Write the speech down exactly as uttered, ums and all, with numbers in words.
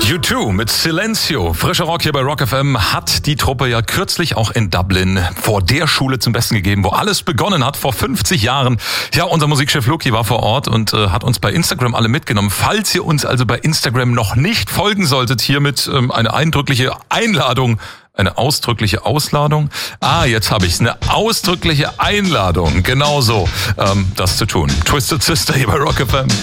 U zwei mit Silencio. Frischer Rock hier bei Rock F M hat die Truppe ja kürzlich auch in Dublin vor der Schule zum Besten gegeben, wo alles begonnen hat, vor fünfzig Jahren. Ja, unser Musikchef Luki war vor Ort und äh, hat uns bei Instagram alle mitgenommen. Falls ihr uns also bei Instagram noch nicht folgen solltet, hiermit ähm, eine eindrückliche Einladung. Eine ausdrückliche Ausladung? Ah, jetzt habe ich es. Eine ausdrückliche Einladung, genau so, ähm, das zu tun. Twisted Sister hier bei Rock F M.